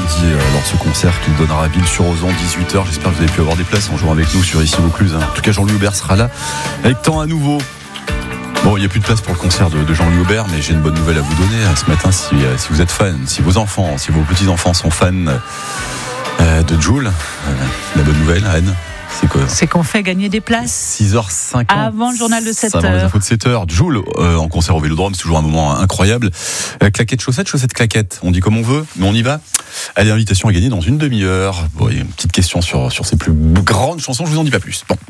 mardi lors de ce concert qu'il donnera à Ville-sur-Ozon, 18h. J'espère que vous avez pu avoir des places en jouant avec nous sur Ici Vaucluse. En tout cas, Jean-Louis Aubert sera là avec temps à nouveau. Bon, il n'y a plus de place pour le concert de Jean-Louis Aubert, mais j'ai une bonne nouvelle à vous donner ce matin. Si vous êtes fan, si vos enfants, si vos petits-enfants sont fans de Jul, la bonne nouvelle, Anne, c'est quoi ? C'est qu'on fait gagner des places 6h50 avant le journal de 7h. Avant les infos de 7h. Jul en concert au Vélodrome, c'est toujours un moment incroyable. Claquette, chaussette, claquette. On dit comme on veut, mais on y va. Allez, invitation à gagner dans une demi-heure. Bon, il y a une petite question sur ces plus grandes chansons, je vous en dis pas plus. Bon.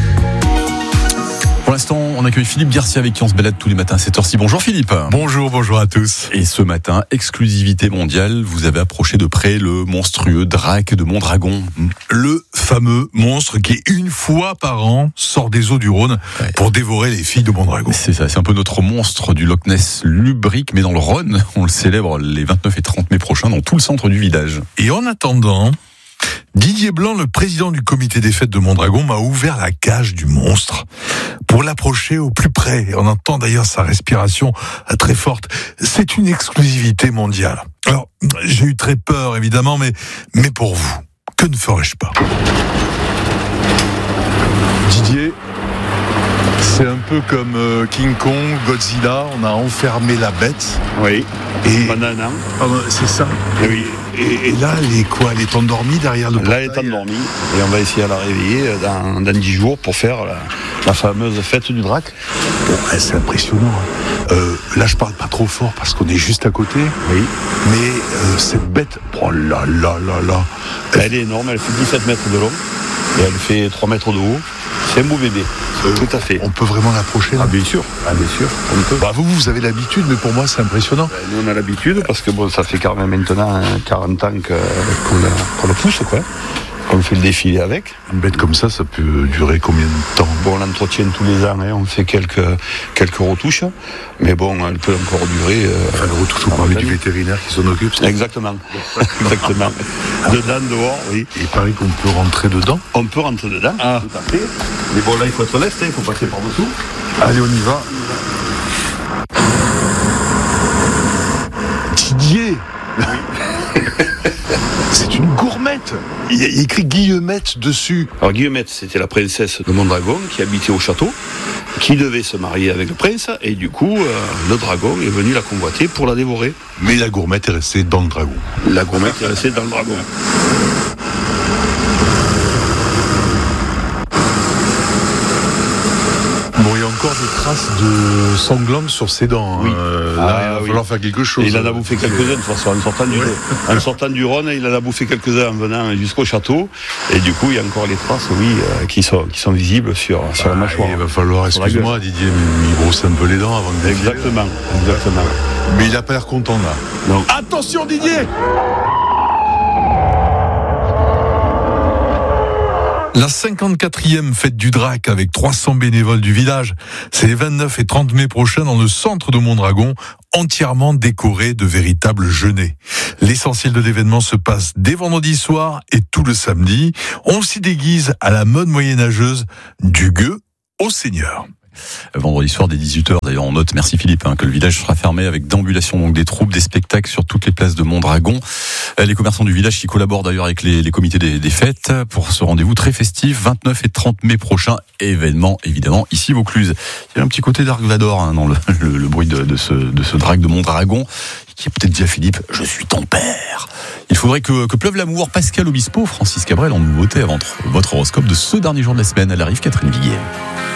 Pour l'instant, on accueille Philippe Garcia avec qui on se balade tous les matins à cette heure-ci. Bonjour Philippe. Bonjour à tous. Et ce matin, exclusivité mondiale, vous avez approché de près le monstrueux Drac de Mondragon. Le fameux monstre qui, une fois par an, sort des eaux du Rhône pour dévorer les filles de Mondragon. C'est ça, c'est un peu notre monstre du Loch Ness lubrique, mais dans le Rhône. On le célèbre les 29 et 30 mai prochains dans tout le centre du village. Et en attendant, Didier Blanc, le président du comité des fêtes de Mondragon, m'a ouvert la cage du monstre pour l'approcher au plus près. On entend d'ailleurs sa respiration très forte. C'est une exclusivité mondiale. Alors, j'ai eu très peur, évidemment, mais pour vous, que ne ferais-je pas ? Didier, c'est un peu comme King Kong, Godzilla, on a enfermé la bête. Oui, Et pendant un an. c'est ça. Oui. Et là, elle est endormie derrière le portail. Là, elle est endormie et on va essayer de la réveiller dans 10 jours pour faire la fameuse fête du drac. Bon, c'est impressionnant. Là, je parle pas trop fort parce qu'on est juste à côté. Oui. Mais cette bête, oh là là là là. Elle est énorme, elle fait 17 mètres de long et elle fait 3 mètres de haut. C'est un beau bébé. Tout à fait. On peut vraiment l'approcher là. Bien sûr, on peut. Bah, vous avez l'habitude, mais pour moi, c'est impressionnant. Nous, on a l'habitude parce que ça fait quand même maintenant 40 ans qu'on le pousse, quoi. On fait le défilé avec. Une bête comme ça peut durer combien de temps ? Bon, on l'entretient tous les ans, on fait quelques retouches, mais bon, elle peut encore durer. Le retouche, on parle du vétérinaire qui s'en occupe. Exactement. Exactement. Dedans, dehors, oui. Et il paraît qu'on peut rentrer dedans. On peut rentrer dedans, tout à fait. Mais bon, là, il faut être honnête, il faut passer par-dessous. Allez, on y va. Didier. C'est une gourmette. Il y a écrit Guillemette dessus. Alors Guillemette, c'était la princesse de Mondragon qui habitait au château, qui devait se marier avec le prince, et du coup, le dragon est venu la convoiter pour la dévorer. Mais la gourmette est restée dans le dragon. La gourmette est restée dans le dragon. Bon, il y a encore des traces de sanglante sur ses dents. Oui. Là, il va falloir faire quelque chose. Et il en a bouffé quelques-uns, de toute façon, en sortant du Rhône, il en a bouffé quelques-uns en venant jusqu'au château. Et du coup, il y a encore les traces, qui sont visibles sur la mâchoire. Il va falloir, excuse-moi Didier, mais il brosse un peu les dents avant de défiler. Exactement. Mais il a pas l'air content là. Non. Attention Didier! La 54e fête du Drac avec 300 bénévoles du village, c'est les 29 et 30 mai prochains dans le centre de Mondragon, entièrement décoré de véritables genêts. L'essentiel de l'événement se passe dès vendredi soir et tout le samedi. On s'y déguise à la mode moyenâgeuse du gueux au seigneur. Vendredi soir dès 18h, d'ailleurs on note, merci Philippe, que le village sera fermé avec d'ambulations, donc des troupes, des spectacles sur toutes les places de Mondragon. Les commerçants du village qui collaborent d'ailleurs avec les comités des fêtes pour ce rendez-vous très festif, 29 et 30 mai prochain, événement évidemment ici Vaucluse. Il y a un petit côté Dark Vador dans le bruit de ce drac de Mondragon, qui est peut-être dit à Philippe, je suis ton père. Il faudrait que pleuve l'amour. Pascal Obispo, Francis Cabrel en nouveauté avant votre horoscope de ce dernier jour de la semaine. Elle arrive, Catherine Viguier.